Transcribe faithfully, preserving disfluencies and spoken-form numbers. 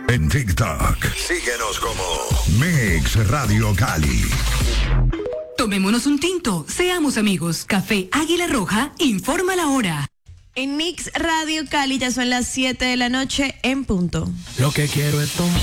En TikTok, síguenos como Mix Radio Cali. Tomémonos un tinto, seamos amigos. Café Águila Roja informa la hora. En Mix Radio Cali ya son las siete de la noche en punto. Lo que quiero es tomar.